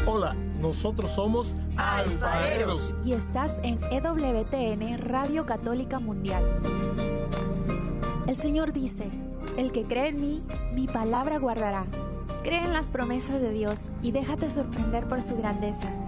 Hola, nosotros somos Alfareros. Y estás en EWTN, Radio Católica Mundial. El Señor dice: el que cree en mí, mi palabra guardará. Cree en las promesas de Dios y déjate sorprender por su grandeza.